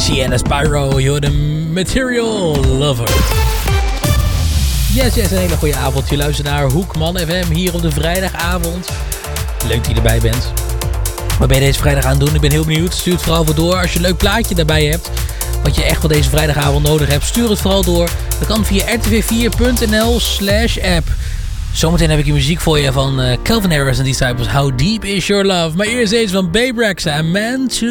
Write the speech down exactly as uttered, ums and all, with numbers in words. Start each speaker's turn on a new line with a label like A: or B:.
A: Sienna Spyro, you're the Material Lover. Yes, yes, een hele goede avond. Je luistert naar Hoekman F M hier op de vrijdagavond. Leuk dat je erbij bent. Wat ben je deze vrijdag aan het doen? Ik ben heel benieuwd. Stuur het vooral voor door. Als je een leuk plaatje daarbij hebt, wat je echt voor deze vrijdagavond nodig hebt, stuur het vooral door. Dat kan via r t v vier punt n l slash app. Zometeen heb ik je muziek voor je van uh, Calvin Harris en Disciples. How Deep Is Your Love? Maar eerst eens van Babe Rexha en Man to